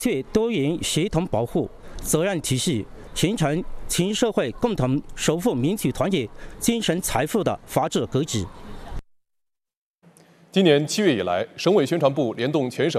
确多元协同保护责任体系，形成全社会共同守护民主团结精神财富的法治格局。 今年7月以来，省委宣传部联动全省